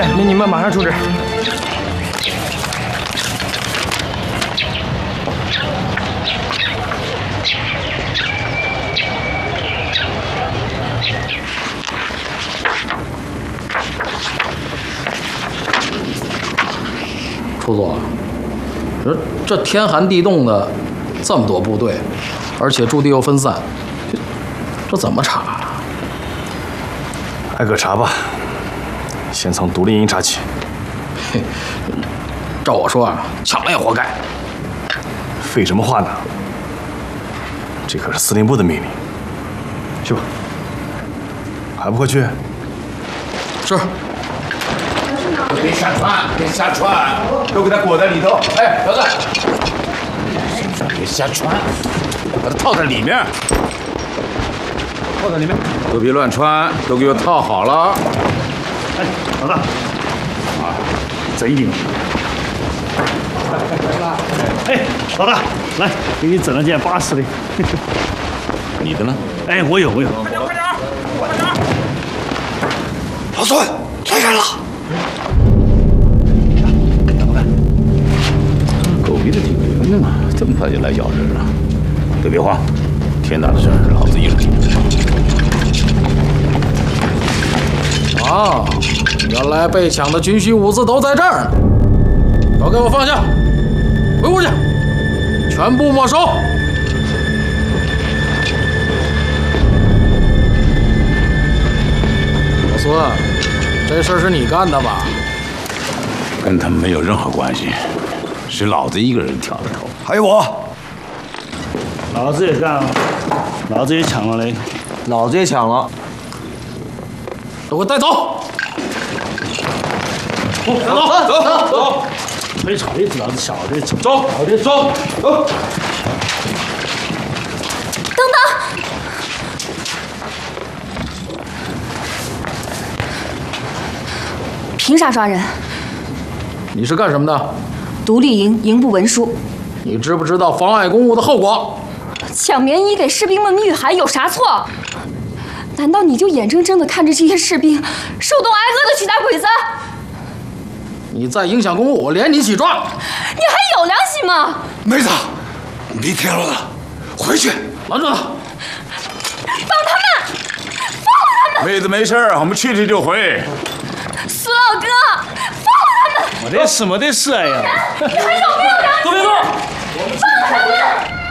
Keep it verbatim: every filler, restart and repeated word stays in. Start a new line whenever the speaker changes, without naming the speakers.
民警们马上处置。
楚总，这这天寒地冻的，这么多部队，而且驻地又分散，这这怎么查啊？
挨个查吧，先从独立营查起。
嘿，照我说啊，抢了也活该。
废什么话呢？这可是司令部的命令。去吧。还不快去？
是。
别下船，别下船，都给他裹在里头。哎，小子，别下船，把它套在里面，
套在里面，
都别乱穿，都给我套好了。
哎，老大，啊，整一顶。哎，老大，来，给你整了件巴适的。
你的呢？
哎，我有，我有。
快点，快点，快点！
老孙，来人了！
狗逼的几个人呢？这么快就来咬人了？都别慌，天大的事儿，老子一人顶。
啊，原来被抢的军需物资都在这儿呢！都给我放下，回屋去，全部没收。老孙，这事儿是你干的吧？
跟他们没有任何关系。 是老子一个人挑的头，
还有我，
老子也干了，老子也抢了嘞，
老子也抢了，
都给我带走！
走走走走，没吵的老子小的走，走好的走走。
等等，凭啥抓人？
你是干什么的？
独立营营部文书，
你知不知道妨碍公务的后果？
抢棉衣给士兵们御寒有啥错？难道你就眼睁睁地看着这些士兵受冻挨饿的去打鬼子？
你再影响公务，我连你一起抓！
你还有良心吗？
妹子，你听了了，回去
拦住他！
放他们！放了他们！
妹子没事儿，我们去去就回。
苏老哥，放了他们！
没得事，没得事，哎呀！
你还有没有良心？
都别动！
放了他们！